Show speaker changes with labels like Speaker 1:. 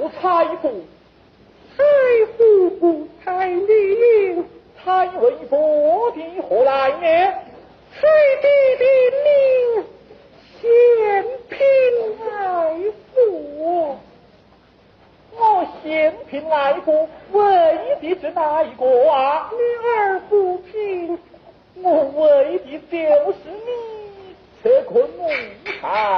Speaker 1: 有财富，
Speaker 2: 财富不才领，
Speaker 1: 才为伯的何来呢？
Speaker 2: 水弟的令，嫌贫爱富。
Speaker 1: 我嫌贫爱富，为的是哪一个啊？
Speaker 2: 女儿不贫，
Speaker 1: 我为的就是你这个奴才。